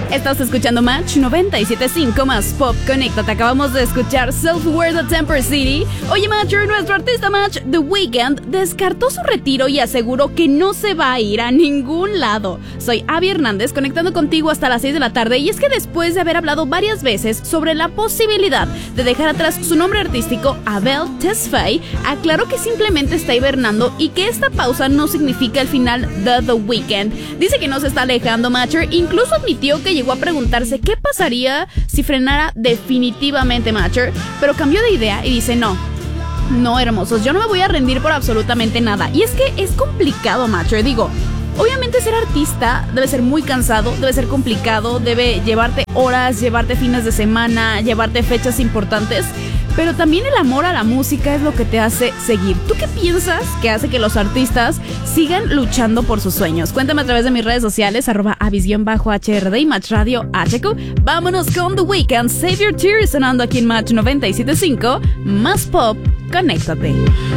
Estás escuchando Match 97.5 más Pop. Conéctate, acabamos de escuchar Self-Worth at Temper City. Oye, Matcher, nuestro artista Match, The Weeknd, descartó su retiro y aseguró que no se va a ir a ningún lado. Soy Abby Hernández, conectando contigo hasta las 6 de la tarde. Y es que después de haber hablado varias veces sobre la posibilidad de dejar atrás su nombre artístico, Abel Tesfaye aclaró que simplemente está hibernando y que esta pausa no significa el final de The Weeknd. Dice que no se está alejando, Matcher. Incluso admitió que llegó a preguntarse qué pasaría si frenara definitivamente, Matcher, pero cambió de idea y dice no, hermosos, yo no me voy a rendir por absolutamente nada. Y es que es complicado, Matcher, digo, obviamente ser artista debe ser muy cansado, debe ser complicado, debe llevarte horas, llevarte fines de semana, llevarte fechas importantes, pero también el amor a la música es lo que te hace seguir. ¿Tú qué piensas que hace que los artistas sigan luchando por sus sueños? Cuéntame a través de mis redes sociales, @avis_HRD y Match Radio HQ. Vámonos con The Weeknd, Save Your Tears, sonando aquí en Match 97.5, más Pop. Conéctate.